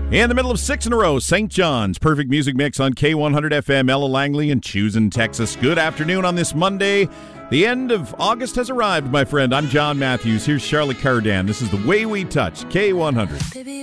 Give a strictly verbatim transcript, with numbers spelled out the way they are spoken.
In the middle of six in a row, Saint John's Perfect Music Mix on K one hundred F M, Ella Langley in Choosing, Texas. Good afternoon on this Monday. The end of August has arrived, my friend. I'm John Matthews. Here's Charlotte Cardan. This is The Way We Touch, K one hundred.